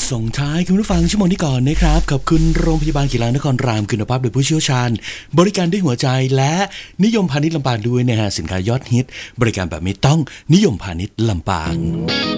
ส่งท้ายคุณผู้ฟังชั่วโมงนี้ก่อนนะครับขอบคุณโรงพยาบาลกีฬานครรามคุณภาพโดยผู้เชี่ยวชาญบริการด้วยหัวใจและนิยมพาณิชย์ลำปางด้วยนะฮะสินค้ายอดฮิตบริการแบบนี้ต้องนิยมพาณิชย์ลำปาง